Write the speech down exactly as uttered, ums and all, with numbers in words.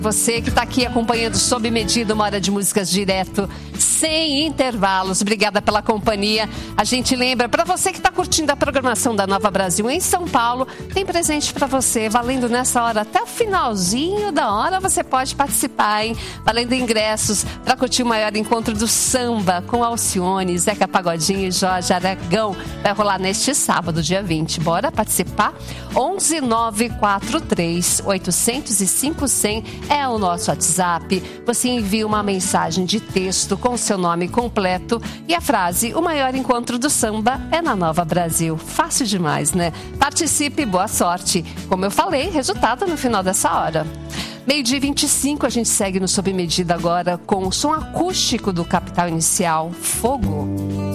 Você que está aqui acompanhando Sob Medida, uma hora de músicas direto, sem intervalos. Obrigada pela companhia. A gente lembra, para você que está curtindo a programação da Nova Brasil em São Paulo, tem presente para você, valendo nessa hora, até o finalzinho da hora, você pode participar, hein? Valendo ingressos para curtir o maior encontro do samba com Alcione, Zeca Pagodinho e Jorge Aragão. Vai rolar neste sábado, dia vinte. Bora participar? onze nove quatro três oito zero cinco zero é o nosso WhatsApp. Você envia uma mensagem de texto com seu nome completo e a frase: o maior encontro do samba é na Nova Brasil. Fácil demais, né? Participe, boa sorte. Como eu falei, resultado no final dessa hora. Meio-dia e vinte e cinco, a gente segue no Sob Medida agora com o som acústico do Capital Inicial, Fogo.